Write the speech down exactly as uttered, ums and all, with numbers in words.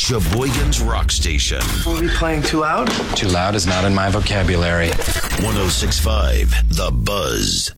Sheboygan's Rock Station. Were we playing too loud? Too loud is not in my vocabulary. one oh six point five The Buzz.